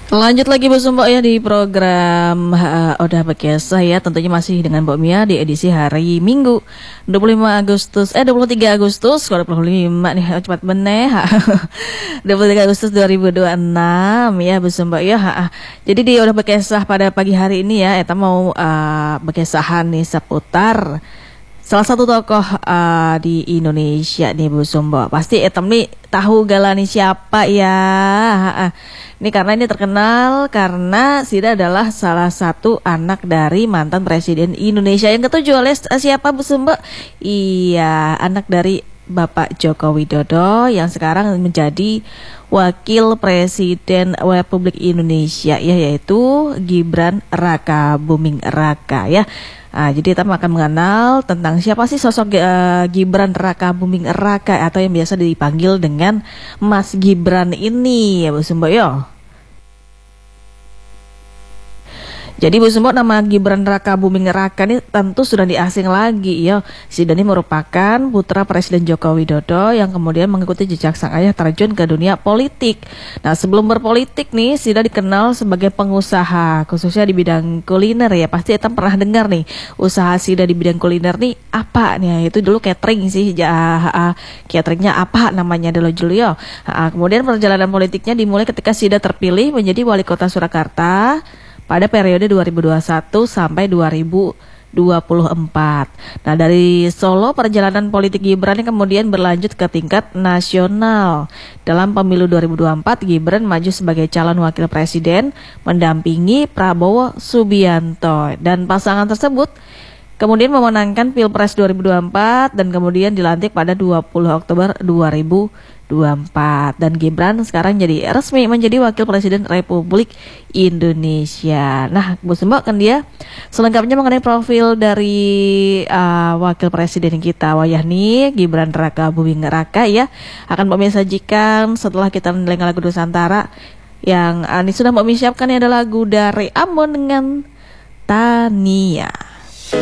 Lanjut lagi Bu Sumbok ya di program Odah Bekesah ya. Tentunya masih dengan Mbak Mia di edisi hari Minggu 23 Agustus 2025 nih, cepat bener 23 Agustus 2026 ya Bu Sumbok ya. Jadi di Odah Bekesah pada pagi hari ini ya kita mau bekesahan nih seputar salah satu tokoh di Indonesia nih Bu Sumbo. Pasti etam nih tahu galani siapa ya. Ini karena ini terkenal karena Sida adalah salah satu anak dari mantan Presiden Indonesia yang ketujuh oleh siapa Bu Sumbo? Iya, anak dari Bapak Joko Widodo yang sekarang menjadi Wakil Presiden Republik Indonesia ya, yaitu Gibran Raka Buming Raka ya. Jadi kita akan mengenal tentang siapa sih sosok Gibran Raka Buming Raka atau yang biasa dipanggil dengan Mas Gibran ini ya Bu Sumbo yo. Jadi Bu Sumbo, nama Gibran Raka Buming Raka ini tentu sudah diasing lagi ya. Si Dani merupakan putra Presiden Joko Widodo yang kemudian mengikuti jejak sang ayah terjun ke dunia politik. Nah, sebelum berpolitik nih, Sida dikenal sebagai pengusaha, khususnya di bidang kuliner ya. Pasti kita pernah dengar nih, usaha Sida di bidang kuliner nih apa nih? Itu dulu catering sih, cateringnya apa namanya dulu ya. Kemudian perjalanan politiknya dimulai ketika Sida terpilih menjadi wali kota Surakarta pada periode 2021 sampai 2024. Nah, dari Solo perjalanan politik Gibran yang kemudian berlanjut ke tingkat nasional. Dalam pemilu 2024, Gibran maju sebagai calon wakil presiden mendampingi Prabowo Subianto, dan pasangan tersebut kemudian memenangkan Pilpres 2024 dan kemudian dilantik pada 20 Oktober 2024. Dan Gibran sekarang jadi resmi menjadi Wakil Presiden Republik Indonesia. Nah, Bu Sumbo, kan dia selengkapnya mengenai profil dari Wakil Presiden kita wayah nih Gibran Raka Buming Raka ya, akan kami sajikan setelah kita mendengar lagu Nusantara yang ini sudah kami siapkan. Ini adalah lagu dari Ambon dengan Tania.